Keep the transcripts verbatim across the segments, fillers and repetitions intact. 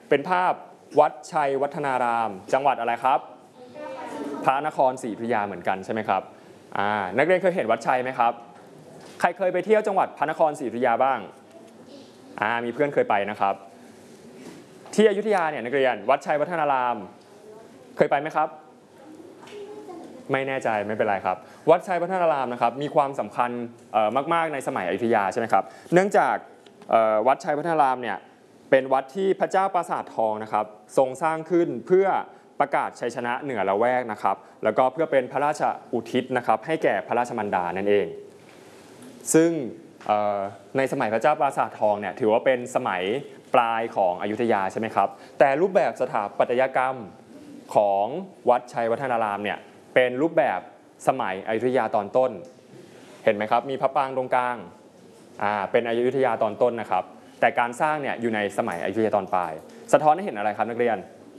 เป็นภาพวัดชัยวัฒนาราม จังหวัดอะไรครับพระนครศรีอยุธยาเหมือนกันใช่ไหมครับอ่านักเรียนเคยเห็นวัดชัยไหมครับใครเคยไปเที่ยวจังหวัดพระนครศรีอยุธยาบ้างอ่ามีเพื่อนเคยไปนะครับที่อยุธยาเนี่ยนักเรียนวัดชัยวัฒนารามเคยไปไหมครับไม่แน่ใจไม่เป็นไรครับวัดชัยวัฒนารามนะครับมีความสำคัญมากๆในสมัยอยุธยาใช่ไหมครับเนื่องจากวัดชัยวัฒนารามเนี่ยเป็นวัดที่พระเจ้าปราสาททองนะครับทรงสร้างขึ้นเพื่อประกาศชัยชนะเหนือละแวกนะครับแล้วก็เพื่อเป็นพระราชอุทิศนะครับให้แก่พระราชมารดานั่นเองซึ่งในสมัยพระเจ้าปราสาททองเนี่ยถือว่าเป็นสมัยปลายของอยุธยาใช่ไหมครับแต่รูปแบบสถาปัตยกรรมของวัดชัยวัฒนารามเนี่ยเป็นรูปแบบสมัยอยุธยาตอนต้นเห็นไหมครับมีพระปรางตรงกลางอ่าเป็นอยุธยาตอนต้นนะครับแต่การสร้างเนี่ยอยู่ในสมัยอยุธยาตอนปลายสะท้อนให้เห็นอะไรครับนักเรียน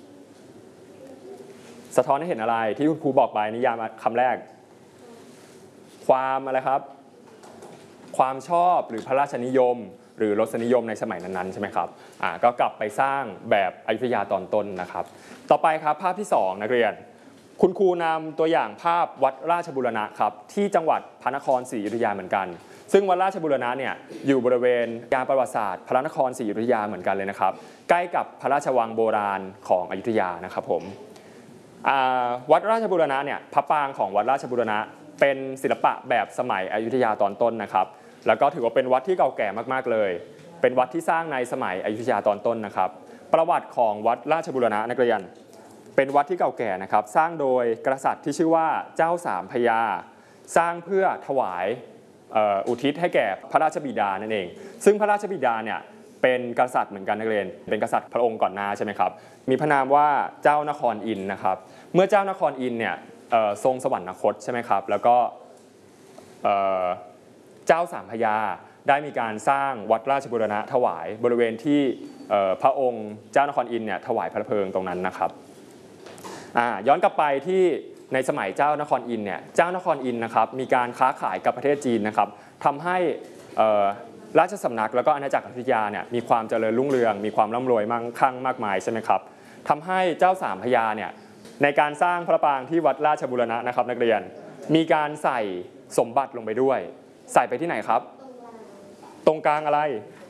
สะท้อนให้เห็นอะไรที่คุณครูบอกไปนิยามคำแรกความอะไรครับความชอบหรือพระราชนิยมหรือรสนิยมในสมัยนั้นๆใช่ไหมครับอ่าก็กลับไปสร้างแบบอยุธยาตอนต้นนะครับต่อไปครับภาพที่สองนักเรียนคุณครูนำตัวอย่างภาพวัดราชบูรณะครับที่จังหวัดพระนครศรีอยุธยาเหมือนกันซึ่งวัดราชบูรณะเนี่ยอยู่บริเวณยานประวัติศาสตร์พระนครศรีอยุธยาเหมือนกันเลยนะครับใกล้กับพระราชวังโบราณของอยุธยานะครับผมวัดราชบูรณะเนี่ยพระปรางของวัดราชบูรณะเป็นศิลปะแบบสมัยอยุธยาตอนต้นนะครับแล้วก็ถือว่าเป็นวัดที่เก่าแก่มากๆเลยเป็นวัดที่สร้างในสมัยอยุธยาตอนต้นนะครับประวัติของวัดราชบูรณะนักเรียนเป็นวัดที่เก่าแก่นะครับสร้างโดยกษัตริย์ที่ชื่อว่าเจ้าสามพระยาสร้างเพื่อถวายอุทิศให้แก่พระราชบิดานั่นเองซึ่งพระราชบิดาเนี่ยเป็นกษัตริย์เหมือนกันนักเรียนเป็นกษัตริย์พระองค์ก่อนหน้าใช่ไหมครับมีพระนามว่าเจ้านครอินทร์นะครับเมื่อเจ้านครอินทร์เนี่ยทรงสวรรคตใช่ไหมครับแล้วก็เจ้าสามพระยาได้มีการสร้างวัดราชบูรณะถวายบริเวณที่พระองค์เจ้านครอินทร์เนี่ยถวายพระเพลิงตรงนั้นนะครับย้อนกลับไปที่ในสมัยเจ้านครอินทร์เนี่ยเจ้านครอินทร์นะครับมีการค้าขายกับประเทศจีนนะครับทำให้ราชสำนักแล้วก็อาณาจักรอยุธยาเนี่ยมีความเจริญรุ่งเรืองมีความร่ำรวยมั่งคั่งมากมายใช่ไหมครับทำให้เจ้าสามพระยาเนี่ยในการสร้างพระปรางที่วัดราชบูรณะนะครับนักเรียนมีการใส่สมบัติลงไปด้วยใส่ไปที่ไหนครับตรงกลางอะไร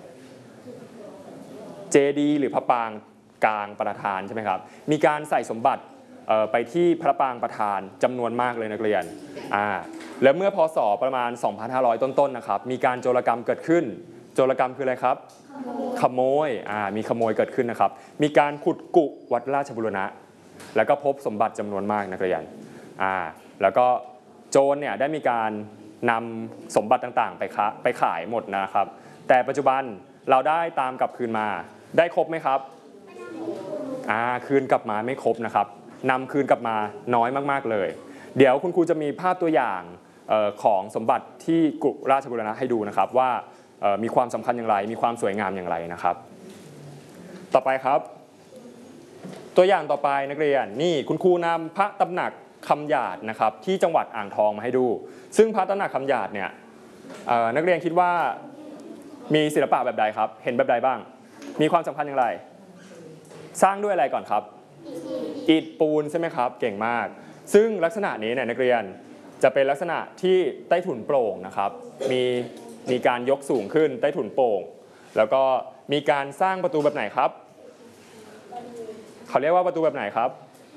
เจดีย์หรือพระปรางกลางประธานใช่ไหมครับมีการใส่สมบัติไปที่พระปรางประธานจำนวนมากเลยนักเรียนอ่าแล้วเมื่อพศประมาณ สองพันห้าร้อย ต้นๆนะครับมีการโจรกรรมเกิดขึ้นโจรกรรมคืออะไรครับขโมยอ่ามีขโมยเกิดขึ้นนะครับมีการขุดกุวัดราชบูรณะแล้วก็พบสมบัติจำนวนมากนักเรียนอ่าแล้วก็โจรเนี่ยได้มีการนำสมบัติต่างๆไปค้าไปขายหมดนะครับแต่ปัจจุบันเราได้ตามกลับคืนมาได้ครบไหมครับอ่าคืนกลับมาไม่ครบนะครับนำคืนกลับมาน้อยมากๆเลยเดี๋ยวคุณครูจะมีภาพตัวอย่างของสมบัติที่กรุราชบูรณะให้ดูนะครับว่ามีความสำคัญอย่างไรมีความสวยงามอย่างไรนะครับต่อไปครับตัวอย่างต่อไปนักเรียนนี่คุณครูนำพระตำหนักคำหยาดนะครับที่จังหวัดอ่างทองมาให้ดูซึ่งพระตำหนักคำหยาดเนี่ยนักเรียนคิดว่ามีศิลปะแบบใดครับเห็นแบบใดบ้างมีความสำคัญอย่างไรสร้างด้วยอะไรก่อนครับอิฐปูนใช่ไหมครับเก่งมากซึ่งลักษณะนี้เนี่ยนักเรียนจะเป็นลักษณะที่ใต้ถุนโปร่งนะครับมีมีการยกสูงขึ้นใต้ถุนโปร่งแล้วก็มีการสร้างประตูแบบไหนครับเขาเรียกว่าประตูแบบไหนครับ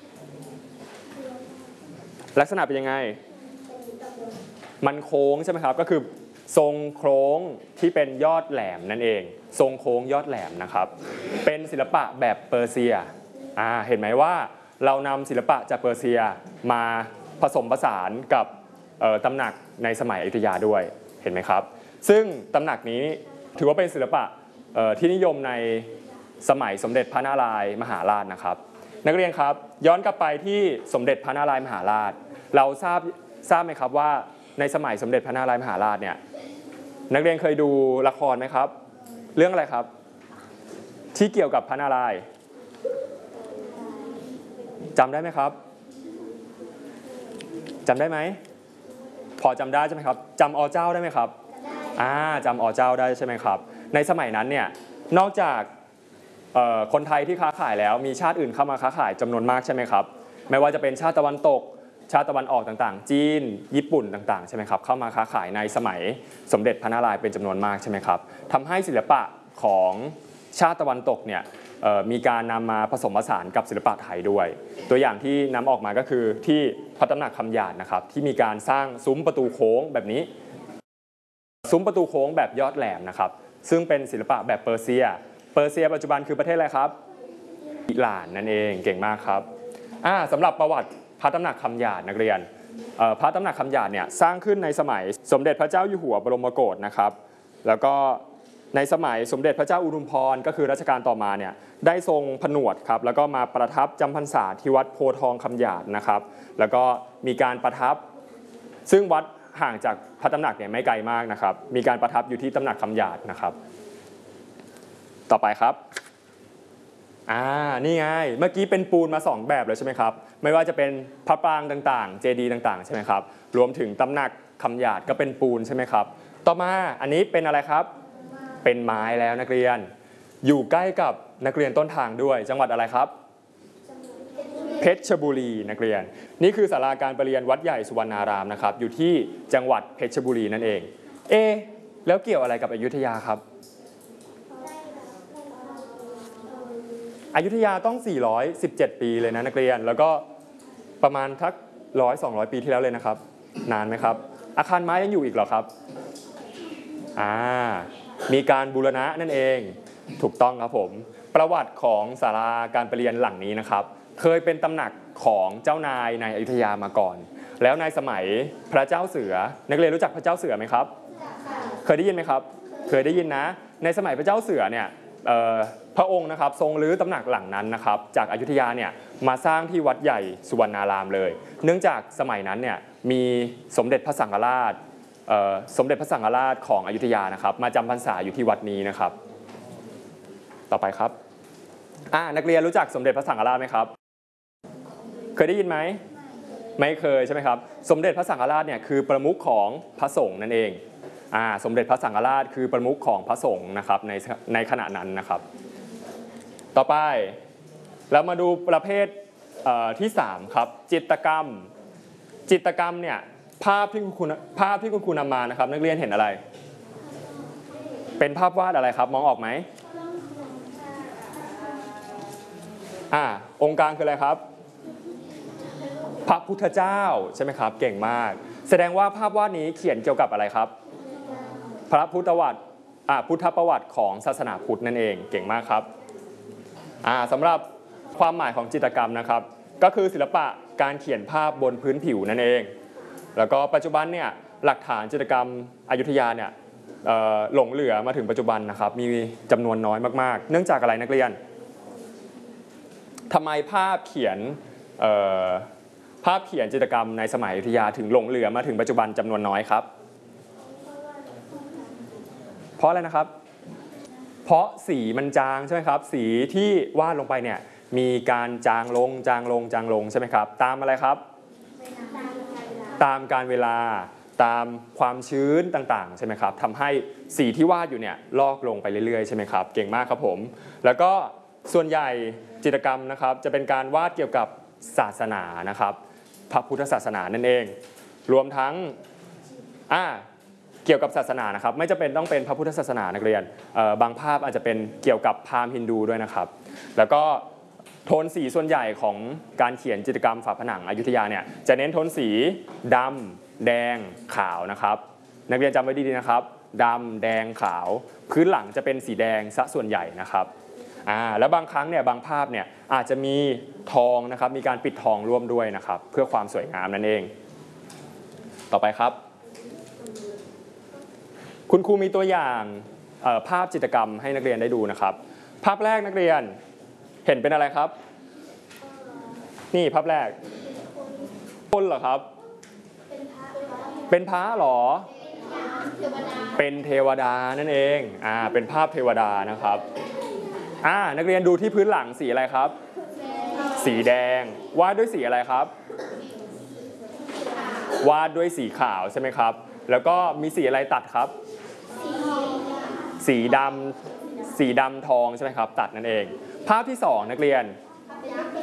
ลักษณะเป็นยังไงมันโค้งใช่ไหมครับก็คือทรงโค้งที่เป็นยอดแหลมนั่นเองทรงโค้งยอดแหลมนะครับเป็นศิลปะแบบเปอร์เซียอ่าเห็นไหมว่าเรานำศิลปะจากเปอร์เซียมาผสมผสานกับตำหนักในสมัยอยุธยาด้วยเห็นไหมครับซึ่งตำหนักนี้ถือว่าเป็นศิลปะที่นิยมในสมัยสมเด็จพระนารายมหาราชนะครับนักเรียนครับย้อนกลับไปที่สมเด็จพระนารายมหาราชเราทราบทราบไหมครับว่าในสมัยสมเด็จพระนารายมหาราชเนี่ยนักเรียนเคยดูละครไหมครับเรื่องอะไรครับที่เกี่ยวกับพระนารายณ์จำได้ไหมครับจำได้ไหมพอจำได้ใช่ไหมครับจำอเจ้าได้ไหมครับอ่าจำอเจ้าได้ใช่ไหมครับในสมัยนั้นเนี่ยนอกจากคนไทยที่ค้าขายแล้วมีชาติอื่นเข้ามาค้าขายจำนวนมากใช่ไหมครับไม่ว่าจะเป็นชาติตะวันตกชาติตะวันออกต่างๆจีนญี่ปุ่นต่างๆใช่ไหมครับเข้ามาค้าขายในสมัยสมเด็จพระนารายณ์เป็นจำนวนมากใช่ไหมครับทำให้ศิลปะของชาติตะวันตกเนี่ยมีการนำมาผสมผสานกับศิลปะไทยด้วยตัวอย่างที่นำออกมาก็คือที่พระตำหนักคำหยาดนะครับที่มีการสร้างซุ้มประตูโค้งแบบนี้ซุ้มประตูโค้งแบบยอดแหลมนะครับซึ่งเป็นศิลปะแบบเปอร์เซียเปอร์เซียปัจจุบันคือประเทศอะไรครับอิหร่านนั่นเองเก่งมากครับสำหรับประวัติพระตำหนักคำหยาดนักเรียนพระตำหนักคำหยาดเนี่ยสร้างขึ้นในสมัยสมเด็จพระเจ้าอยู่หัวบรมโกศนะครับแล้วก็ในสมัยสมเด็จพระเจ้าอุทุมพรก็คือรัชกาลต่อมาเนี่ยได้ทรงผนวดครับแล้วก็มาประทับจำพรรษาที่วัดโพธิ์ทองคำหยาดนะครับแล้วก็มีการประทับซึ่งวัดห่างจากพระตำหนักเนี่ยไม่ไกลมากนะครับมีการประทับอยู่ที่ตำหนักคำหยาดนะครับต่อไปครับอ่านี่ไงเมื่อกี้เป็นปูนมาสองแบบเลยใช่ไหมครับไม่ว่าจะเป็นพระปรางต่างๆเจดีย์ต่างๆใช่ไหมครับรวมถึงตำหนักคำหยาดก็เป็นปูนใช่ไหมครับต่อมาอันนี้เป็นอะไรครับเป็นไม้แล้วนักเรียนอยู่ใกล้กับนักเรียนต้นทางด้วยจังหวัดอะไรครับเพชรบุรีนักเรียนนี่คือศาลาการประเรียนวัดใหญ่สุวรรณารามนะครับอยู่ที่จังหวัดเพชรบุรีนั่นเองเอแล้วเกี่ยวอะไรกับอยุธยาครับอยุธยาต้องสี่ร้อยสิบเจ็ดปีเลยนะนักเรียนแล้วก็ประมาณทักหนึ่งร้อย สองร้อยปีที่แล้วเลยนะครับนานไหมครับอาคารไม้ยังอยู่อีกเหรอครับอ่ามีการบูรณะนั่นเองถูกต้องครับผมประวัติของศาลาการประเรียนหลังนี้นะครับเคยเป็นตำหนักของเจ้านายในอยุธยามาก่อนแล้วในสมัยพระเจ้าเสือนักเรียนรู้จักพระเจ้าเสือไหมครับเคยได้ยินไหมครับเคยได้ยินนะในสมัยพระเจ้าเสือเนี่ยพระองค์นะครับทรงรื้อตำหนักหลังนั้นนะครับจากอยุธยาเนี่ยมาสร้างที่วัดใหญ่สุวรรณารามเลยเนื่องจากสมัยนั้นเนี่ยมีสมเด็จพระสังฆราชสมเด็จพระสังฆราชของอยุธยานะครับมาจำพรรษาอยู่ที่วัดนี้นะครับต่อไปครับอ่านักเรียนรู้จักสมเด็จพระสังฆราชไหมครับเคยได้ยินไหมไม่เคยใช่ไหมครับสมเด็จพระสังฆราชเนี่ยคือประมุขของพระสงฆ์นั่นเองอ่าสมเด็จพระสังฆราชคือประมุขของพระสงฆ์นะครับในในขณะนั้นนะครับต่อไปเรามาดูประเภทที่สามครับจิตรกรรมจิตรกรรมเนี่ยภาพที่คุณภาพที่คุณครูนำมานะครับนักเรียนเห็นอะไรเป็นภาพวาดอะไรครับมองออกไหมอ่าองค์กลางคืออะไรครับพระพุทธเจ้าใช่ไหมครับเก่งมากแสดงว่าภาพวาดนี้เขียนเกี่ยวกับอะไรครับพระพุทธวัตรอ่าพุทธประวัติของศาสนาพุทธนั่นเองเก่งมากครับอ่าสำหรับความหมายของจิตรกรรมนะครับก็คือศิลปะการเขียนภาพบนพื้นผิวนั่นเองแล้วก็ปัจจุบันเนี่ยหลักฐานจิตรกรรมอยุธยาเนี่ยหลงเหลือมาถึงปัจจุบันนะครับมีจำนวนน้อยมากๆเนื่องจากอะไรนักเรียนทำไมภาพเขียนภาพเขียนจิตรกรรมในสมัยอยุธยาถึงหลงเหลือมาถึงปัจจุบันจำนวนน้อยครับเพราะอะไรนะครับเพราะสีมันจางใช่ไหมครับสีที่วาดลงไปเนี่ยมีการจางลงจางลงจางลงใช่ไหมครับตามอะไรครับตามการเวลาตามความชื้นต่างๆใช่ไหมครับทำให้สีที่วาดอยู่เนี่ยลอกลงไปเรื่อยๆใช่ไหมครับเก่งมากครับผมแล้วก็ส่วนใหญ่จิตรกรรมนะครับจะเป็นการวาดเกี่ยวกับศาสนานะครับพระพุทธศาสนานั่นเองรวมทั้งอ่าเกี่ยวกับศาสนานะครับไม่จำเป็นต้องเป็นพระพุทธศาสนานักเรียนบางภาพอาจจะเป็นเกี่ยวกับพราหมณ์ฮินดูด้วยนะครับแล้วก็โทนสีส่วนใหญ่ของการเขียนจิตรกรรมฝาผนังอยุธยาเนี่ยจะเน้นโทนสีดำแดงขาวนะครับนักเรียนจำไว้ดีๆนะครับดำแดงขาวพื้นหลังจะเป็นสีแดงซะส่วนใหญ่นะครับอ่าแล้วบางครั้งเนี่ยบางภาพเนี่ยอาจจะมีทองนะครับมีการปิดทองร่วมด้วยนะครับเพื่อความสวยงามนั่นเองต่อไปครับคุณครูมีตัวอย่างภาพจิตรกรรมให้นักเรียนได้ดูนะครับภาพแรกนักเรียนเห็นเป็นอะไรครับนี่ภาพแรกคนเหรอครับเป็นพระเหรอเป็นเทวดานั่นเองอ่าเป็นภาพเทวดานะครับอ่านักเรียนดูที่พื้นหลังสีอะไรครับสีแดงวาดด้วยสีอะไรครับวาดด้วยสีขาวใช่ไหมครับแล้วก็มีสีอะไรตัดครับสีดำสีดำทองใช่ไหมครับตัดนั่นเองภาพที่สองนักเรียน